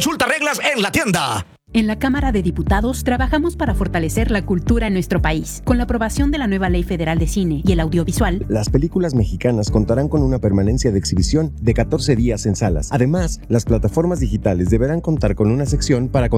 Consulta reglas en la tienda. En la Cámara de Diputados trabajamos para fortalecer la cultura en nuestro país. Con la aprobación de la nueva Ley Federal de Cine y el Audiovisual, las películas mexicanas contarán con una permanencia de exhibición de 14 días en salas. Además, las plataformas digitales deberán contar con una sección para